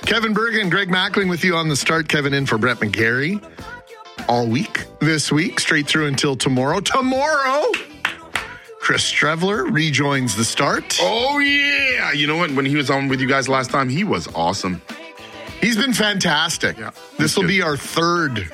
Kevin Bergen, Greg Mackling with you on the start. Kevin in for Brett McGarry all week this week, straight through until tomorrow. Tomorrow, Chris Streveler rejoins the start. Oh, yeah. You know what? When he was on with you guys last time, he was awesome. He's been fantastic. Yeah, this will be our third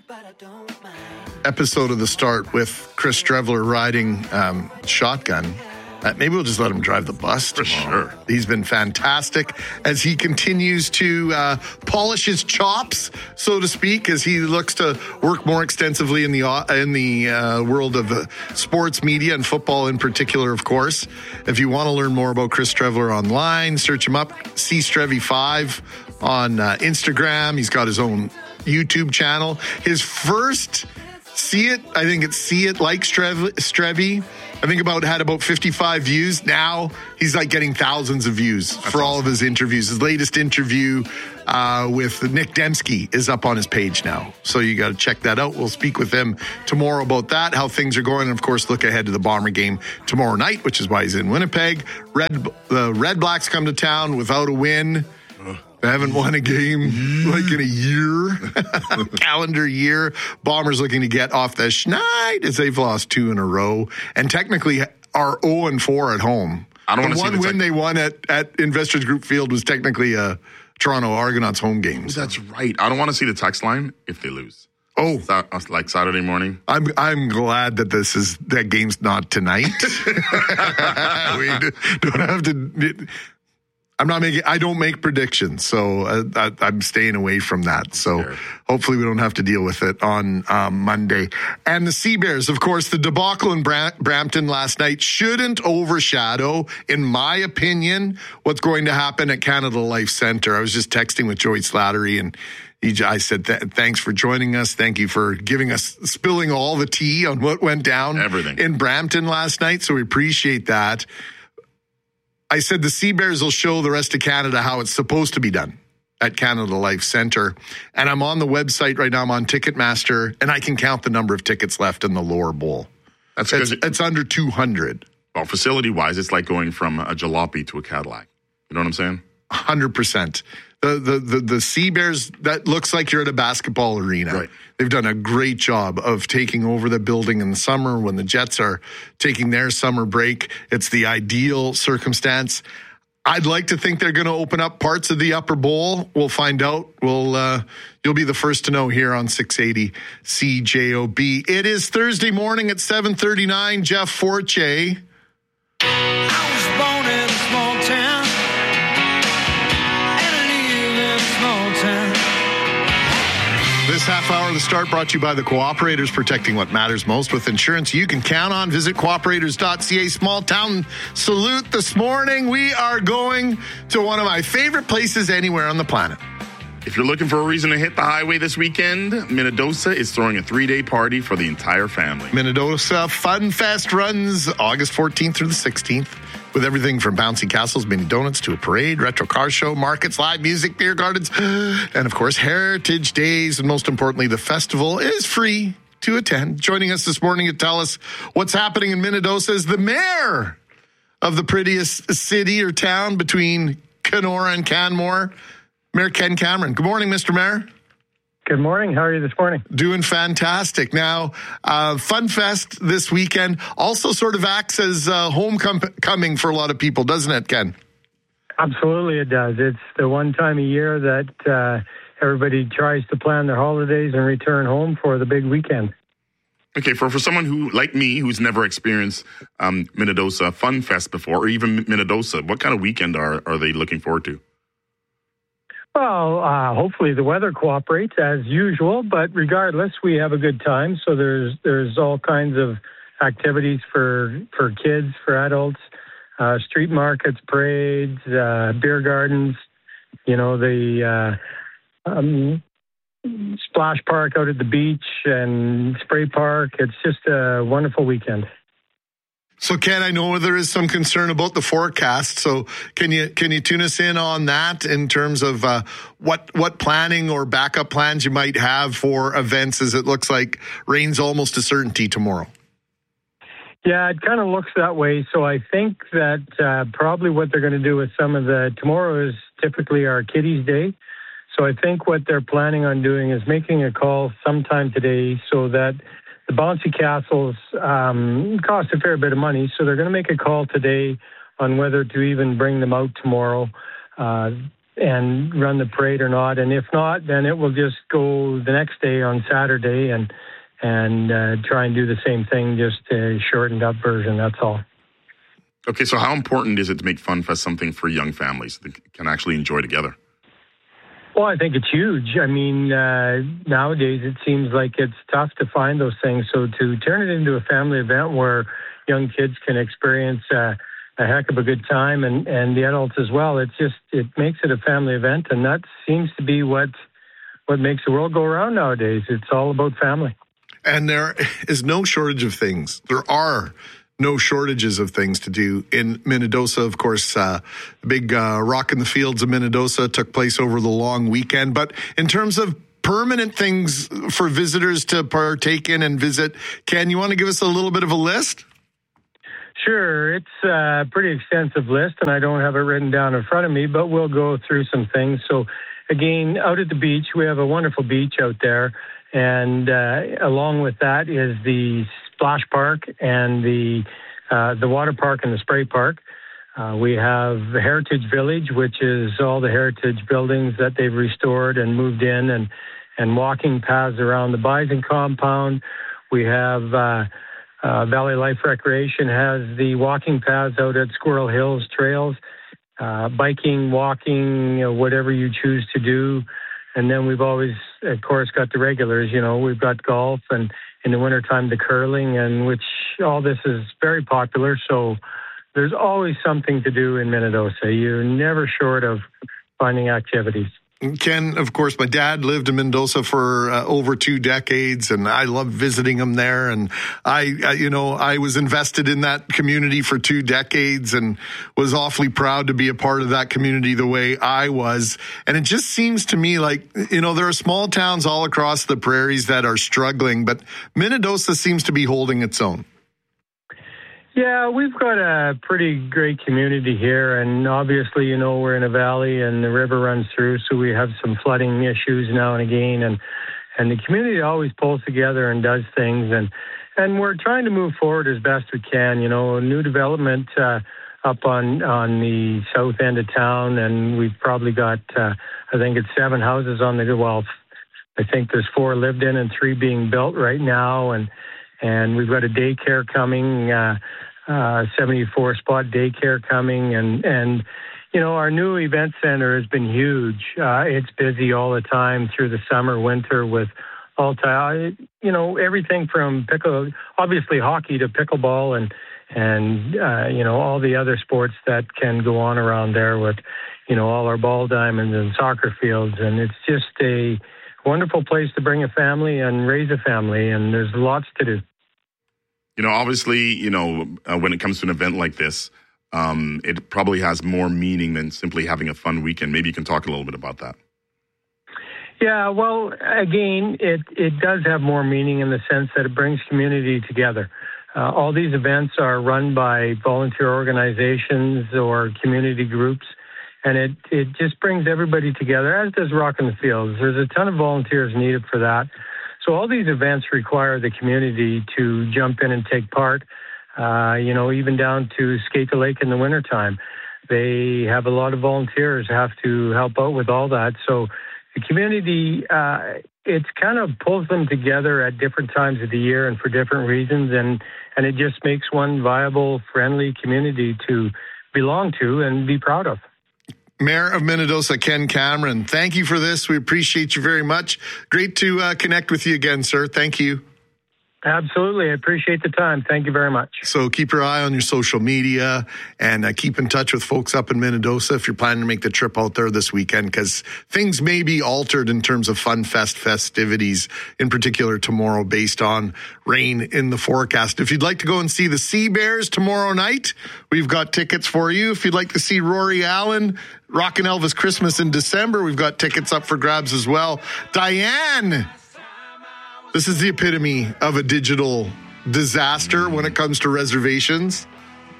episode of the start with Chris Streveler riding shotgun. Maybe we'll just let him drive the bus tomorrow. For sure. He's been fantastic as he continues to polish his chops, so to speak, as he looks to work more extensively in the world of sports media and football in particular, of course. If you want to learn more about Chris Streveler online, search him up, CStrevy5 on Instagram. He's got his own YouTube channel. His first See It like Strevy. I think had about 55 views. Now he's like getting thousands of views for all of his interviews. His latest interview with Nick Dembski is up on his page now. So you got to check that out. We'll speak with him tomorrow about that, how things are going. And of course, look ahead to the Bomber game tomorrow night, which is why he's in Winnipeg. The Red Blacks come to town without a win. They haven't won a game like in a year, calendar year. Bombers looking to get off the schneid as they've lost 2 in a row and technically are 0-4 at home. I don't want to see the one win they won at Investors Group Field was technically a Toronto Argonauts home game. So. That's right. I don't want to see the text line if they lose. Oh, like Saturday morning. I'm glad that that game's not tonight. We don't have to. I don't make predictions, so I'm staying away from that. So hopefully we don't have to deal with it on Monday. And the Sea Bears, of course, the debacle in Brampton last night shouldn't overshadow, in my opinion, what's going to happen at Canada Life Centre. I was just texting with Joey Slattery, and I said, thanks for joining us. Thank you for spilling all the tea on what went down in Brampton last night. So we appreciate that. I said the Sea Bears will show the rest of Canada how it's supposed to be done at Canada Life Centre. And I'm on the website right now. I'm on Ticketmaster, and I can count the number of tickets left in the lower bowl. It's under 200. Well, facility-wise, it's like going from a jalopy to a Cadillac. You know what I'm saying? 100%. The Sea Bears, that looks like you're at a basketball arena. Right. They've done a great job of taking over the building in the summer when the Jets are taking their summer break. It's the ideal circumstance. I'd like to think they're going to open up parts of the upper bowl. We'll find out. You'll be the first to know here on 680 CJOB. It is Thursday morning at 7:39. Jeff Forche. I was born in a small town. This half hour of the start brought to you by the Cooperators, protecting what matters most with insurance you can count on. Visit cooperators.ca. Small town salute this morning. We are going to one of my favorite places anywhere on the planet. If you're looking for a reason to hit the highway this weekend, Minnedosa is throwing a 3-day party for the entire family. Minnedosa Fun Fest runs August 14th through the 16th. With everything from bouncy castles, mini donuts to a parade, retro car show, markets, live music, beer gardens, and of course, Heritage Days. And most importantly, the festival is free to attend. Joining us this morning to tell us what's happening in Minnedosa is the mayor of the prettiest city or town between Kenora and Canmore, Mayor Ken Cameron. Good morning, Mr. Mayor. Good morning. How are you this morning? Doing fantastic. Now, Fun Fest this weekend also sort of acts as homecoming for a lot of people, doesn't it, Ken? Absolutely it does. It's the one time a year that everybody tries to plan their holidays and return home for the big weekend. Okay, for someone who, like me, who's never experienced Minnedosa Fun Fest before, or even Minnedosa, what kind of weekend are they looking forward to? Well, hopefully the weather cooperates as usual, but regardless, we have a good time. So there's all kinds of activities for kids, for adults, street markets, parades, beer gardens, the splash park out at the beach and spray park. It's just a wonderful weekend. So, Ken, I know there is some concern about the forecast. So, can you tune us in on that in terms of what planning or backup plans you might have for events, as it looks like rain's almost a certainty tomorrow? Yeah, it kind of looks that way. So I think that probably what they're going to do with some of tomorrow is typically our kiddies' day. So I think what they're planning on doing is making a call sometime today so that the bouncy castles cost a fair bit of money. So they're going to make a call today on whether to even bring them out tomorrow and run the parade or not. And if not, then it will just go the next day on Saturday and try and do the same thing, just a shortened up version. That's all. Okay, so how important is it to make FunFest something for young families that can actually enjoy together? Well, I think it's huge. I mean, nowadays it seems like it's tough to find those things. So to turn it into a family event where young kids can experience a heck of a good time and the adults as well, it makes it a family event. And that seems to be what makes the world go around nowadays. It's all about family. And there is no shortage of things. There are no shortages of things to do in Minnedosa. Of course, the big Rock in the Fields of Minnedosa took place over the long weekend. But in terms of permanent things for visitors to partake in and visit, Ken, you want to give us a little bit of a list? Sure. It's a pretty extensive list, and I don't have it written down in front of me, but we'll go through some things. So, again, out at the beach, we have a wonderful beach out there. And along with that is the splash park and the water park and the spray park. We have the Heritage Village, which is all the heritage buildings that they've restored and moved in, and walking paths around the Bison compound. We have Valley Life Recreation has the walking paths out at Squirrel Hills Trails, biking, walking, whatever you choose to do. And then we've always, of course, got the regulars. We've got golf and in the wintertime, the curling, and which all this is very popular. So there's always something to do in Minnedosa. You're never short of finding activities. Ken, of course, my dad lived in Minnedosa for over 2 decades, and I loved visiting him there. And I was invested in that community for 2 decades and was awfully proud to be a part of that community the way I was. And it just seems to me like, there are small towns all across the prairies that are struggling, but Minnedosa seems to be holding its own. Yeah, we've got a pretty great community here, and obviously, we're in a valley and the river runs through, so we have some flooding issues now and again, and the community always pulls together and does things, and we're trying to move forward as best we can. New development up on the south end of town, and we've probably got, I think it's 7 houses on I think there's 4 lived in and 3 being built right now, and we've got a daycare coming, 74-spot daycare coming. And our new event center has been huge. It's busy all the time through the summer, winter with everything from obviously hockey to pickleball and all the other sports that can go on around there with, all our ball diamonds and soccer fields. And it's just a wonderful place to bring a family and raise a family. And there's lots to do. Obviously, when it comes to an event like this, it probably has more meaning than simply having a fun weekend. Maybe you can talk a little bit about that. Yeah, well, again, it does have more meaning in the sense that it brings community together. All these events are run by volunteer organizations or community groups, and it just brings everybody together, as does Rock in the Fields. There's a ton of volunteers needed for that. So all these events require the community to jump in and take part, even down to skate the lake in the wintertime. They have a lot of volunteers have to help out with all that. So the community, it's kind of pulls them together at different times of the year and for different reasons. And it just makes one viable, friendly community to belong to and be proud of. Mayor of Minnedosa, Ken Cameron, thank you for this. We appreciate you very much. Great to connect with you again, sir. Thank you. Absolutely. I appreciate the time. Thank you very much. So keep your eye on your social media and keep in touch with folks up in Minnedosa if you're planning to make the trip out there this weekend, because things may be altered in terms of FunFest festivities, in particular tomorrow, based on rain in the forecast. If you'd like to go and see the Sea Bears tomorrow night, we've got tickets for you. If you'd like to see Rory Allen, Rockin' Elvis Christmas in December, we've got tickets up for grabs as well. Diane, this is the epitome of a digital disaster when it comes to reservations.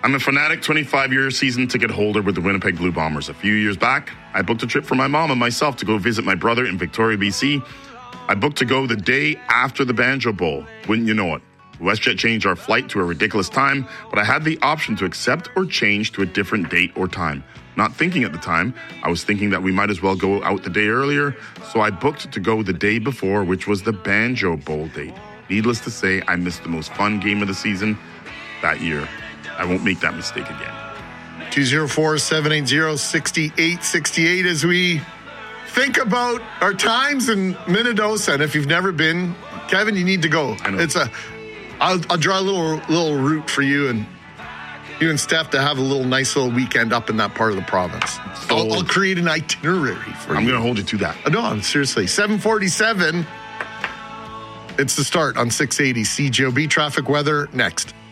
I'm a fanatic 25-year season ticket holder with the Winnipeg Blue Bombers. A few years back, I booked a trip for my mom and myself to go visit my brother in Victoria, BC. I booked to go the day after the Banjo Bowl. Wouldn't you know it? WestJet changed our flight to a ridiculous time, but I had the option to accept or change to a different date or time. Not thinking at the time, I was thinking that we might as well go out the day earlier, so I booked to go the day before, which was the Banjo Bowl date. Needless to say, I missed the most fun game of the season that year. I won't make that mistake again. 204-780-6868 as we think about our times in Minnedosa. And if you've never been, Kevin, you need to go. I know. I'll draw a little route for you and Steph to have a nice little weekend up in that part of the province. So I'll create an itinerary for you. I'm going to hold you to that. No, seriously. 7:47. It's the start on 680 CJOB. Traffic weather next.